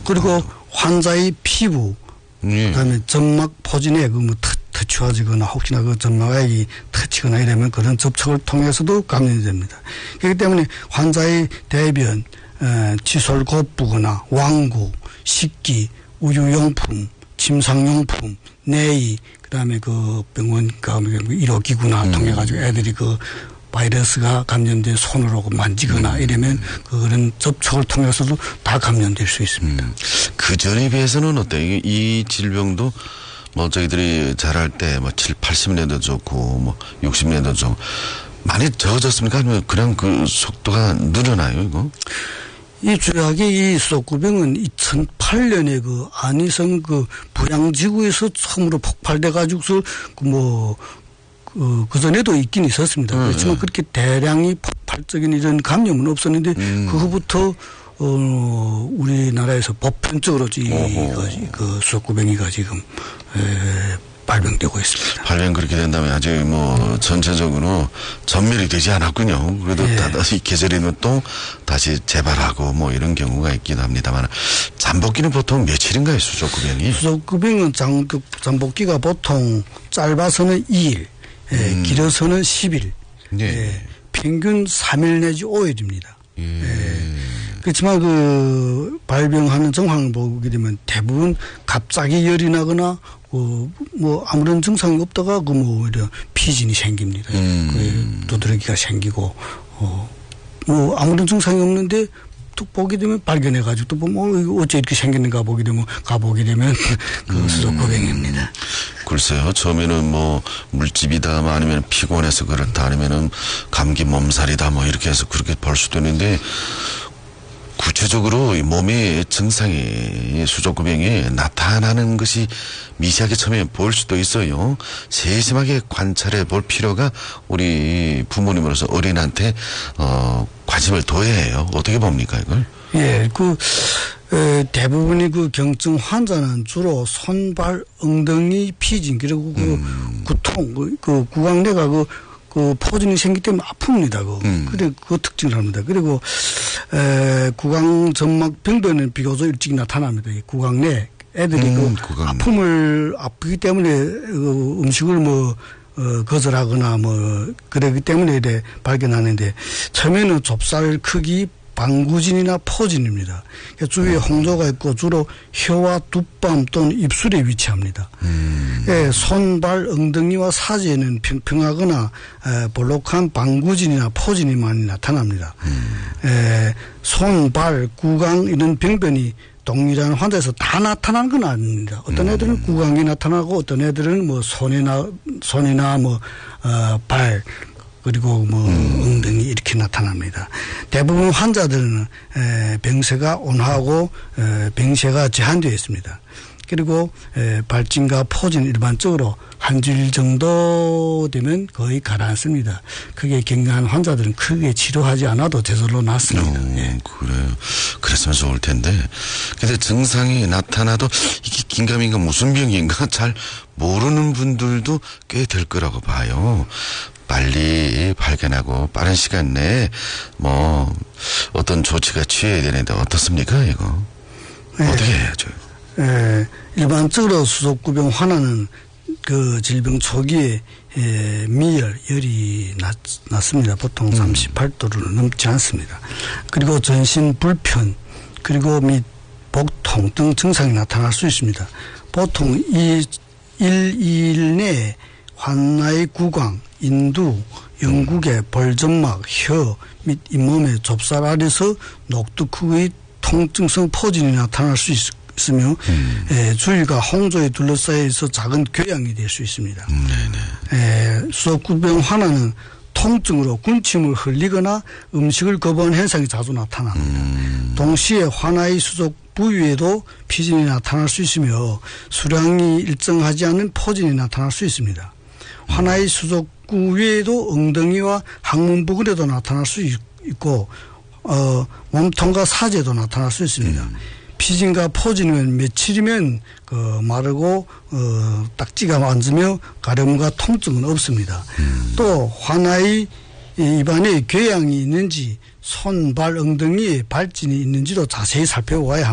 그리고 환자의 피부, 그다음에 점막 포진에 그 뭐 터치와지거나 혹시나 그 점막이 터치거나 이러면 그런 접촉을 통해서도 감염이 됩니다. 그렇기 때문에 환자의 대변, 치솔 곱부거나 왕구, 식기, 우유용품, 침상용품, 내의, 그다음에 그 병원 의료기구나 통해 가지고 애들이 그 바이러스가 감염된 손으로 만지거나 이러면 그런 접촉을 통해서도 다 감염될 수 있습니다. 그 전에 비해서는 어때요? 이 질병도 뭐 저희들이 자랄 때 뭐 7, 80년대도 좋고 뭐 60년대도 좋고 많이 적어졌습니까? 아니면 그냥 그 속도가 늘어나요, 이거? 이 주약의 이 수족구병은 2008년에 그 안희성 그 부양지구에서 처음으로 폭발돼 가지고서 그 전에도 있긴 있었습니다. 그렇지만 그렇게 대량의 폭발적인 이런 감염은 없었는데 그 후부터 우리나라에서 보편적으로 그 수족구병이가 지금 발병되고 있습니다. 발병 그렇게 된다면 아직 뭐 전체적으로 전멸이 되지 않았군요. 그래도 다시 계절에는 또 다시 재발하고 뭐 이런 경우가 있기도 합니다만 잠복기는 보통 며칠인가요, 수족구병이? 수족구병은 잠복기가 보통 짧아서는 2일, 길어서는 10일, 평균 3일 내지 5일입니다. 그렇지만 그 발병하는 정황을 보게 되면 대부분 갑자기 열이 나거나 뭐 아무런 증상이 없다가 그 뭐 이런 피진이 생깁니다. 그 두드러기가 생기고 뭐 아무런 증상이 없는데 또 보게 되면 발견해가지고 또 보면 이거 어째 이렇게 생겼는가 보게 되면 가보게 되면 그 수족구병입니다. 글쎄요. 처음에는 뭐 물집이다, 뭐 아니면 피곤해서 그렇다, 아니면은 감기 몸살이다, 뭐 이렇게 해서 그렇게 볼 수도 있는데. 구체적으로 몸의 증상이 수족구병이 나타나는 것이 미세하게 처음에 보일 수도 있어요. 세심하게 관찰해 볼 필요가 우리 부모님으로서 어린한테 관심을 둬야 해요. 어떻게 봅니까 이걸? 예, 대부분의 그 경증 환자는 주로 손발, 엉덩이 피진 그리고 그 구통, 그 구강내가 그 포진이 생기기 때문에 아픕니다. 그래, 그 특징을 합니다. 그리고, 구강 점막 병변은 비교적 일찍 나타납니다. 이 구강내. 애들이 아픔을 아프기 때문에 음식을 거절하거나 그러기 때문에 이래 발견하는데 처음에는 좁쌀 크기 방구진이나 포진입니다. 주위에 홍조가 있고 주로 혀와 두뺨 또는 입술에 위치합니다. 손, 발, 엉덩이와 사지에는 평평하거나 볼록한 방구진이나 포진이 많이 나타납니다. 손, 발, 구강 이런 병변이 동일한 환자에서 다 나타나는 건 아닙니다. 어떤 애들은 구강이 나타나고 어떤 애들은 손이나 발 그리고 엉덩이 이렇게 나타납니다. 대부분 환자들은 병세가 온화하고 병세가 제한되어 있습니다. 그리고 발진과 포진 일반적으로 한 주일 정도 되면 거의 가라앉습니다. 크게 경미한 환자들은 크게 치료하지 않아도 저절로 낫습니다. 그래요. 그랬으면 좋을 텐데. 근데 증상이 나타나도 이게 긴가민가 무슨 병인가 잘 모르는 분들도 꽤 될 거라고 봐요. 빨리 발견하고 빠른 시간 내에 어떤 조치가 취해야 되는데 어떻습니까 이거? 어떻게 해야죠? 일반적으로 수족구병 환자는 그 질병 초기에 열이 낮습니다. 보통 38도를 넘지 않습니다. 그리고 전신 불편 그리고 및 복통 등 증상이 나타날 수 있습니다. 보통 2일 내에 환자의 구강, 인두, 영구개, 볼점막, 혀 및 잇몸의 좁쌀 아래서 녹두크의 통증성 포진이 나타날 수 있으며 주위가 홍조에 둘러싸여 있어 작은 궤양이 될 수 있습니다. 수족구병 환자는 통증으로 군침을 흘리거나 음식을 거부하는 현상이 자주 나타납니다. 동시에 환자의 수족 부위에도 피진이 나타날 수 있으며 수량이 일정하지 않은 포진이 나타날 수 있습니다. 환자의 수족구 외에도 엉덩이와 항문 부근에도 나타날 수 있고 몸통과 사지에도 나타날 수 있습니다. 피진과 포진은 며칠이면 마르고 딱지가 앉으며 가려움과 통증은 없습니다. 또 환자의 입안에 궤양이 있는지 손, 발, 엉덩이에 발진이 있는지도 자세히 살펴봐야 합니다.